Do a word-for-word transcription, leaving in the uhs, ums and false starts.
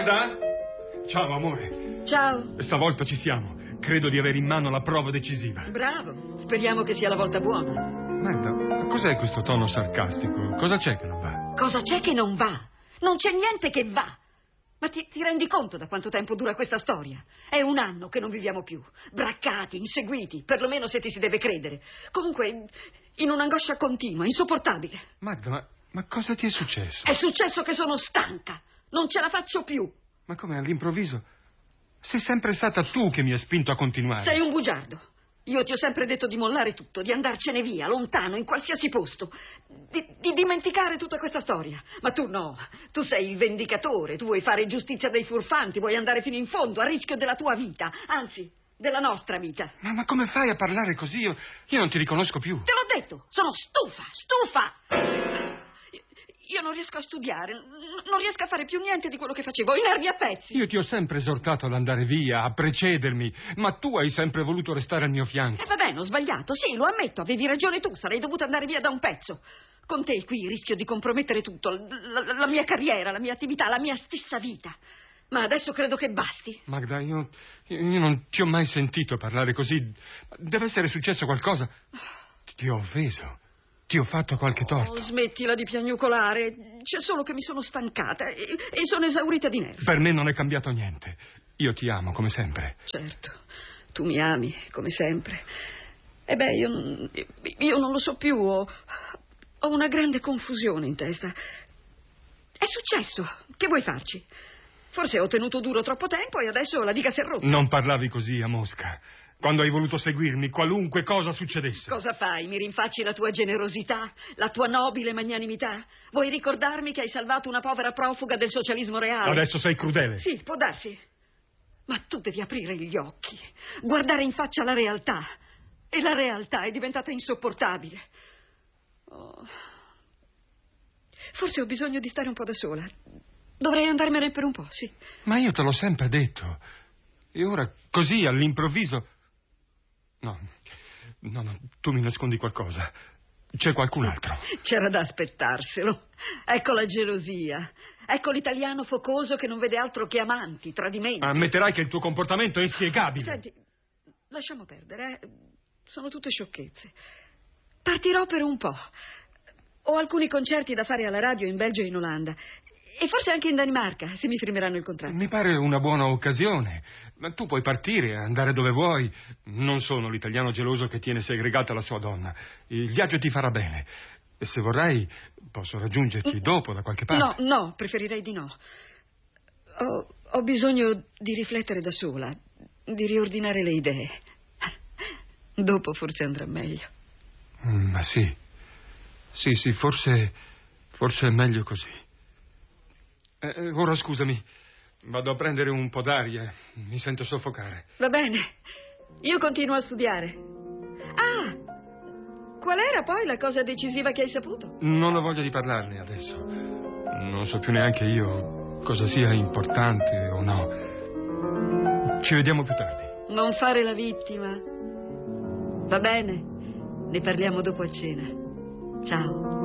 Magda? Ciao, amore. Ciao. Stavolta ci siamo. Credo di avere in mano la prova decisiva. Bravo. Speriamo che sia la volta buona. Magda, ma cos'è questo tono sarcastico? Cosa c'è che non va? Cosa c'è che non va? Non c'è niente che va. Ma ti, ti rendi conto da quanto tempo dura questa storia? È un anno che non viviamo più. Braccati, inseguiti, perlomeno se ti si deve credere. Comunque, in un'angoscia continua, insopportabile. Magda, ma, ma cosa ti è successo? È successo che sono stanca. Non ce la faccio più. Ma come all'improvviso? Sei sempre stata tu che mi hai spinto a continuare. Sei un bugiardo. Io ti ho sempre detto di mollare tutto, di andarcene via, lontano, in qualsiasi posto, di, di dimenticare tutta questa storia. Ma tu no, tu sei il vendicatore, tu vuoi fare giustizia dei furfanti, vuoi andare fino in fondo, a rischio della tua vita, anzi, della nostra vita. Ma, ma come fai a parlare così? Io, io non ti riconosco più. Te l'ho detto, sono stufa, stufa! Io non riesco a studiare, non riesco a fare più niente di quello che facevo, ho i nervi a pezzi. Io ti ho sempre esortato ad andare via, a precedermi, ma tu hai sempre voluto restare al mio fianco. E eh, va bene, ho sbagliato, sì, lo ammetto, avevi ragione tu, sarei dovuta andare via da un pezzo. Con te qui rischio di compromettere tutto, la, la, la mia carriera, la mia attività, la mia stessa vita. Ma adesso credo che basti. Magda, io, io non ti ho mai sentito parlare così. Deve essere successo qualcosa. Ti ho offeso. Ti ho fatto qualche torto. Oh, smettila di piagnucolare. C'è solo che mi sono stancata e, e sono esaurita di nervi. Per me non è cambiato niente. Io ti amo, come sempre. Certo, tu mi ami, come sempre. E beh, io, io non lo so più. Ho, ho una grande confusione in testa. È successo. Che vuoi farci? Forse ho tenuto duro troppo tempo e adesso la diga si è rotta. Non parlavi così a Mosca. Quando hai voluto seguirmi, qualunque cosa succedesse. Cosa fai? Mi rinfacci la tua generosità, la tua nobile magnanimità? Vuoi ricordarmi che hai salvato una povera profuga del socialismo reale? Adesso sei crudele. Sì, può darsi. Ma tu devi aprire gli occhi, guardare in faccia la realtà. E la realtà è diventata insopportabile. Oh. Forse ho bisogno di stare un po' da sola. Dovrei andarmene per un po', sì. Ma io te l'ho sempre detto. E ora, così, all'improvviso... No, no, no, tu mi nascondi qualcosa. C'è qualcun altro. C'era da aspettarselo. Ecco la gelosia. Ecco l'italiano focoso che non vede altro che amanti, tradimenti. Ammetterai che il tuo comportamento è inspiegabile. Senti, lasciamo perdere, eh. Sono tutte sciocchezze. Partirò per un po'. Ho alcuni concerti da fare alla radio in Belgio e in Olanda. E forse anche in Danimarca, se mi firmeranno il contratto. Mi pare una buona occasione. Ma tu puoi partire, andare dove vuoi. Non sono l'italiano geloso che tiene segregata la sua donna. Il viaggio ti farà bene. E se vorrai, posso raggiungerti dopo da qualche parte. No, no, preferirei di no. Ho, ho bisogno di riflettere da sola, di riordinare le idee. Dopo forse andrà meglio. Mm, ma sì. Sì, sì, forse... forse è meglio così. Eh, ora scusami, vado a prendere un po' d'aria, mi sento soffocare. Va bene, io continuo a studiare. Ah, qual era poi la cosa decisiva che hai saputo? Non ho voglia di parlarne adesso. Non so più neanche io cosa sia importante o no. Ci vediamo più tardi. Non fare la vittima. Va bene, ne parliamo dopo a cena. Ciao.